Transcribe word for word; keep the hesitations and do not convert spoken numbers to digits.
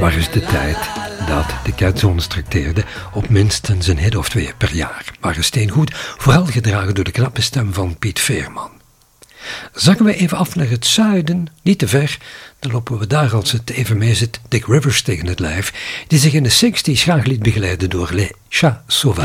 Waar is de tijd dat de Cats ons trakteerde op minstens een hit of twee per jaar? Waren steengoed, vooral gedragen door de knappe stem van Piet Veerman. Zakken we even af naar het zuiden, niet te ver, dan lopen we daar als het even mee zit Dick Rivers tegen het lijf, die zich in de zestig's graag liet begeleiden door Les Chats Sauvages.